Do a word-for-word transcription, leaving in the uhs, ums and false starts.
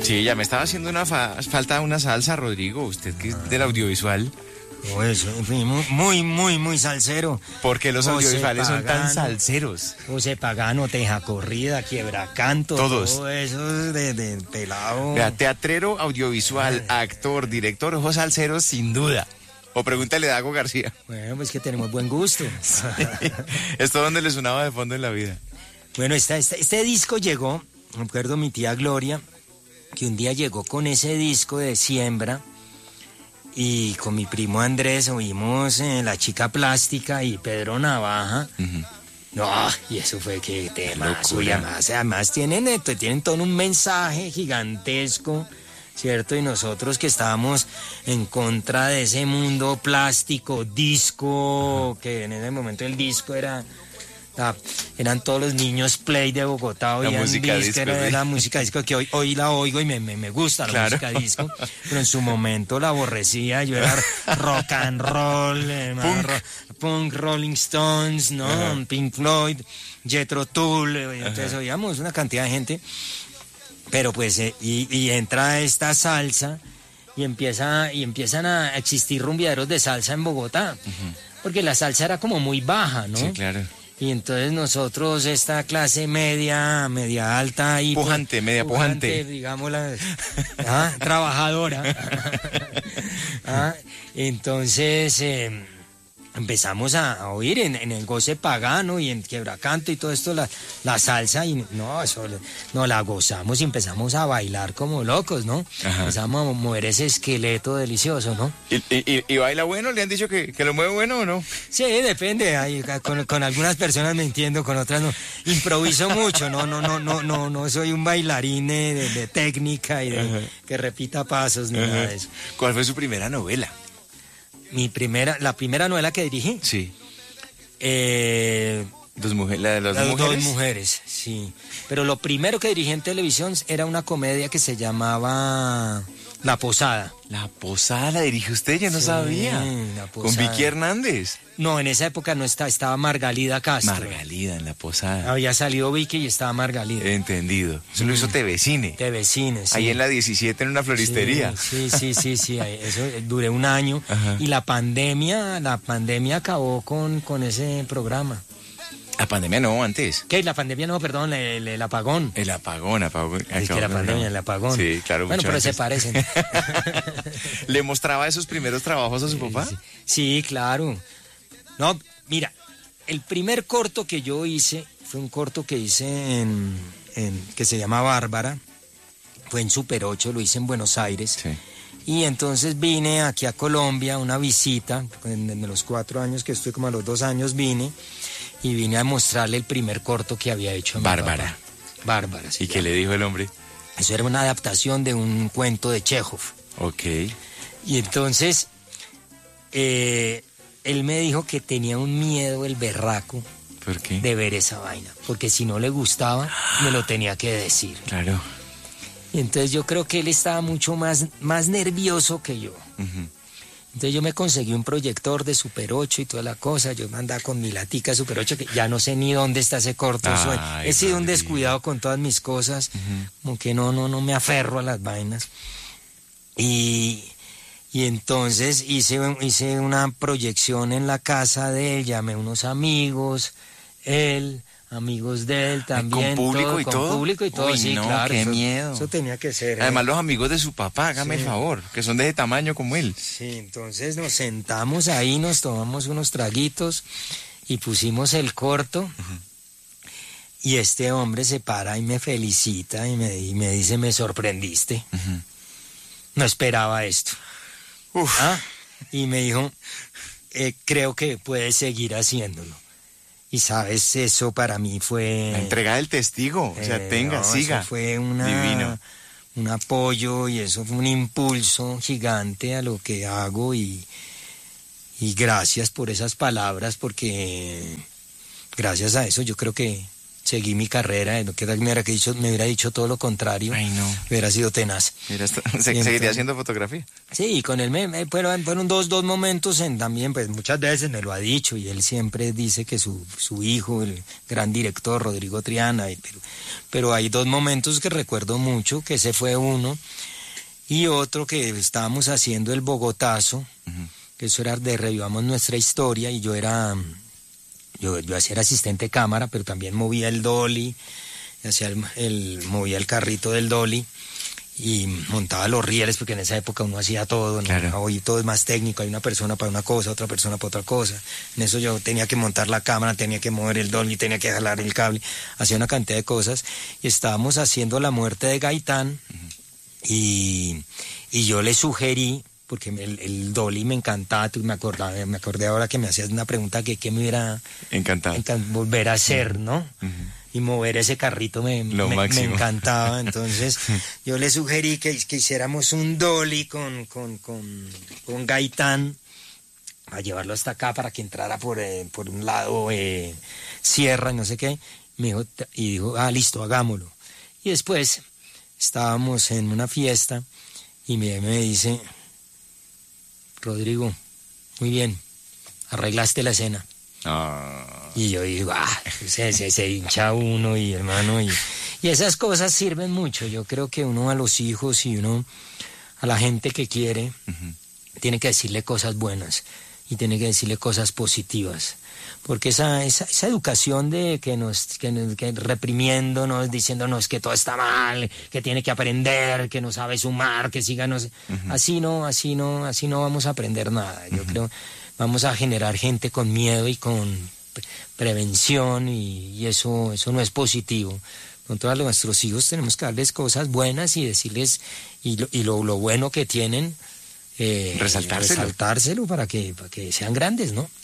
Sí, ya me estaba haciendo una fa- falta una salsa, Rodrigo, usted que es del audiovisual. Oh, eso, en fin, muy, muy, muy, muy salsero. Porque los José audiovisuales son tan Pagano, salseros. José Pagano, Teja Corrida, Quiebra Canto, Todos. todo eso de, de pelado. Vea, teatrero, audiovisual, actor, director, ojos salseros, sin duda. O pregúntale a Dago García. Bueno, pues que tenemos buen gusto. Esto donde le sonaba de fondo en la vida. Bueno, esta, esta- este disco llegó, me acuerdo mi tía Gloria, que un día llegó con ese disco de Siembra y con mi primo Andrés oímos eh, La Chica Plástica y Pedro Navaja. Ujú. No, y eso fue que tema, locura. y además, además tienen, eh, tienen todo un mensaje gigantesco, ¿cierto? Y nosotros que estábamos en contra de ese mundo plástico, disco, que en ese momento el disco era... Ah, eran todos los niños play de Bogotá, oían música disco, disco, era sí. la música disco que hoy, hoy la oigo y me, me, me gusta la Claro. música disco, pero en su momento la aborrecía, yo era rock and roll, eh, Punk. ro- punk, Rolling Stones, ¿no? Ajá. Pink Floyd, Jethro Tull, eh, entonces Ajá. oíamos una cantidad de gente, pero pues, eh, y, y entra esta salsa y empieza y empiezan a existir rumbeaderos de salsa en Bogotá, porque la salsa era como muy baja, ¿no? Sí, claro. Y entonces nosotros, esta clase media, media alta y Pujante, media pujante. digamos la ah, trabajadora. Ah, entonces eh, empezamos a, a oír en, en el goce pagano y en quebracanto y todo esto la, la salsa y no, eso le- no la gozamos y empezamos a bailar como locos, ¿no? Ajá. Empezamos a mover ese esqueleto delicioso, ¿no? ¿Y, y, y- y baila bueno? ¿Le han dicho que, que lo mueve bueno o no? Sí, depende. Hay- con, con algunas personas me entiendo, con otras no. Improviso mucho, no, no, no, no, no, no soy un bailarín eh, de, de técnica y de, Ajá. que repita pasos ni nada de eso. ¿Cuál fue su primera novela? Mi primera, la primera novela que dirigí, Sí. eh, Dos mujeres, la de las Las dos dos mujeres. mujeres, sí. Pero lo primero que dirigí en televisión era una comedia que se llamaba La Posada. La Posada la dirige usted, yo no Sí, sabía. La Con Posada. Vicky Hernández. No, en esa época no estaba, estaba Margalida Castro. Margalida en La Posada. Había salido Vicky y estaba Margalida. Entendido. Eso lo hizo T V Cine. De vecines. Ahí en la diecisiete en una floristería. Sí, sí, sí, sí, ahí- eso eh, duré un año. Ajá. Y la pandemia, la pandemia acabó con, con ese programa. La pandemia no, antes. ¿Qué? La pandemia no, perdón, el, el apagón. El apagón, apagón. Es que la pandemia, el apagón. Sí, claro. Bueno, mucho pero se antes. parecen. ¿Le mostraba esos primeros trabajos a su papá? Sí, sí, claro. No, mira, el primer corto que yo hice fue un corto que hice en, en- que se llama Bárbara. Fue en Super ocho, lo hice en Buenos Aires. Sí. Y entonces vine aquí a Colombia, una visita, en, en los cuatro años que estuve, como a los dos años vine, y vine a mostrarle el primer corto que había hecho a mi Bárbara. papá. Bárbara, sí. ¿Y qué le dijo el hombre? Eso era una adaptación de un cuento de Chekhov. Ok. Y entonces, eh, él me dijo que tenía un miedo, el berraco, ¿Por qué? de ver esa vaina, porque si no le gustaba, me lo tenía que decir. Claro. Y entonces yo creo que él estaba mucho más, más nervioso que yo. Ujú. Entonces yo me conseguí un proyector de Super ocho y toda la cosa, yo me andaba con mi latica Super ocho, que ya no sé ni dónde está ese corto. Eso- Ay, he sido un Rodrigo. descuidado con todas mis cosas, como que no, no, no me aferro a las vainas. Y, y entonces hice, hice una proyección en la casa de él, llamé a unos amigos, él, amigos de él también. público y con todo? público y todo, Uy, sí, no, claro. qué eso- miedo. Eso tenía que ser. ¿eh? Además, los amigos de su papá, hágame Sí. el favor, que son de ese tamaño como él. Sí, entonces nos sentamos ahí, nos tomamos unos traguitos y pusimos el corto. Y este hombre se para y me felicita y me, y me dice, me sorprendiste. Ujú. No esperaba esto. Uf. ¿Ah? Y me dijo, "Eh, creo que puedes seguir haciéndolo. Y sabes, eso para mí fue... La entrega del testigo. O sea, eh, tenga, no, siga. Eso fue una, Divino. un apoyo y eso fue un impulso gigante a lo que hago y, y gracias por esas palabras porque gracias a eso yo creo que seguí mi carrera, ¿qué tal me hubiera dicho, me hubiera dicho todo lo contrario? Ay, no. Hubiera sido tenaz. Mira, esto- se- entonces- seguiría haciendo fotografía. Sí, y con él me, me- fueron, fueron dos, dos momentos en también, pues muchas veces me lo ha dicho y él siempre dice que su, su hijo, el gran director Rodrigo Triana, y- pero, pero hay dos momentos que recuerdo mucho, que ese fue uno, y otro que estábamos haciendo el Bogotazo, Ujú. que eso era de Revivamos Nuestra Historia, y yo era, yo, yo hacía el asistente de cámara, pero también movía el dolly, hacía el, el- movía el carrito del dolly, y montaba los rieles, porque en esa época uno hacía todo, ¿no? Claro. Hoy todo es más técnico, hay una persona para una cosa, otra persona para otra cosa. En eso yo tenía que montar la cámara, tenía que mover el dolly, tenía que jalar el cable, hacía una cantidad de cosas, y estábamos haciendo La Muerte de Gaitán, y, y yo le sugerí, porque el, el dolly me encantaba, tú me acordaba, me acordé ahora que me hacías una pregunta que, que me hubiera Encantado. encan- volver a hacer, ¿no? Ujú. Y mover ese carrito me, Lo me, máximo. me encantaba. Entonces yo le sugerí que, que hiciéramos un dolly con, con, con, con Gaitán, a llevarlo hasta acá para que entrara por, eh, por un lado eh, sierra y no sé qué. Me dijo, t- y dijo, ah, listo, hagámoslo. Y después estábamos en una fiesta y me, me dice, Rodrigo, muy bien, arreglaste la escena. Ah, Y yo digo, ah, se, se, se hincha uno y hermano, y, y esas cosas sirven mucho. Yo creo que uno a los hijos y uno a la gente que quiere, ujú. tiene que decirle cosas buenas y tiene que decirle cosas positivas. Porque esa, esa, esa educación de que nos, que nos que reprimiéndonos, diciéndonos que todo está mal, que tiene que aprender, que no sabe sumar, que siga, no sé. Así no, así no, así no vamos a aprender nada. Yo creo, vamos a generar gente con miedo y con pre- prevención, y, y eso, eso no es positivo. Nosotros a nuestros hijos tenemos que darles cosas buenas y decirles, y lo, y lo, lo bueno que tienen, eh, Resaltárselo. resaltárselo para que, para que sean grandes, ¿no?